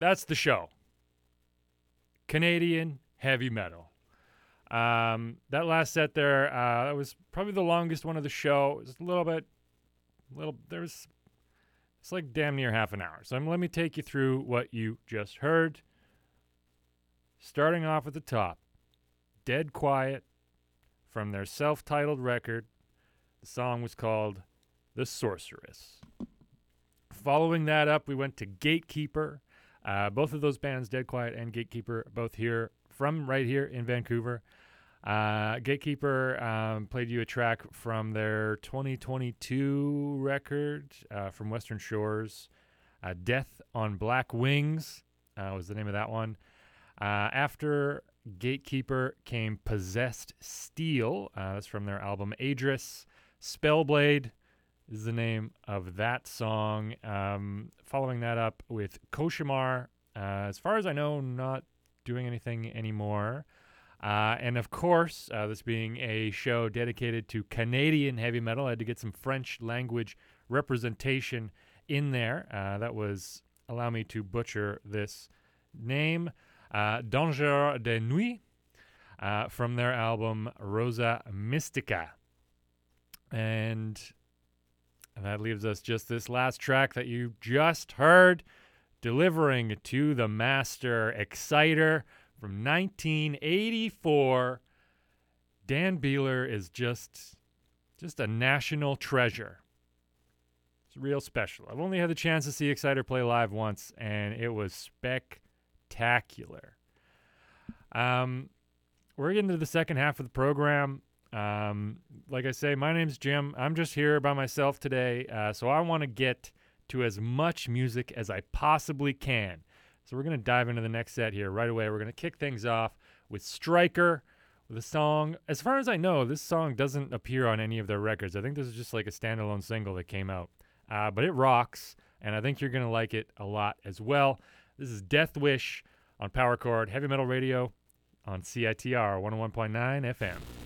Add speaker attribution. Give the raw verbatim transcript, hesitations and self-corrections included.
Speaker 1: that's the show. Canadian heavy metal. Um, that last set there, uh, that was probably the longest one of the show. It was a little bit, little, there's, it's like damn near half an hour. So um, let me take you through what you just heard. Starting off at the top, Dead Quiet from their self-titled record. The song was called The Sorceress. Following that up, we went to Gatekeeper. Uh, both of those bands, Dead Quiet and Gatekeeper, both here from right here in Vancouver. Uh, Gatekeeper um, played you a track from their twenty twenty-two record uh, from Western Shores. Uh, Death on Black Wings uh, was the name of that one. Uh, after Gatekeeper came Possessed Steel. Uh, that's from their album Adris. Spellblade is the name of that song. Um, following that up with Koshimar. Uh, as far as I know, not doing anything anymore. Uh, and of course, uh, this being a show dedicated to Canadian heavy metal, I had to get some French language representation in there. Uh, that was, allow me to butcher this name, uh, Danger de Nuit, uh, from their album Rosa Mystica. And that leaves us just this last track that you just heard, delivering to the master, Exciter, from nineteen eighty-four. Dan Beehler is just, just a national treasure. It's real special. I've only had the chance to see Exciter play live once, and it was spectacular. Um, we're getting to the second half of the program. Um, like I say, my name's Jim. I'm just here by myself today, uh, so I want to get to as much music as I possibly can. So we're going to dive into the next set here right away. We're going to kick things off with Striker, with a song. As far as I know, this song doesn't appear on any of their records. I think this is just like a standalone single that came out. Uh, but it rocks, and I think you're going to like it a lot as well. This is Death Wish on Power Chord Heavy Metal Radio on C I T R one oh one point nine F M.